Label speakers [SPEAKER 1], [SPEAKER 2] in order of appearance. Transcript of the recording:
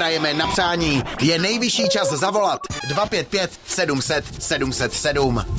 [SPEAKER 1] hrajeme na přání. Je nejvyšší čas zavolat 255 700 707.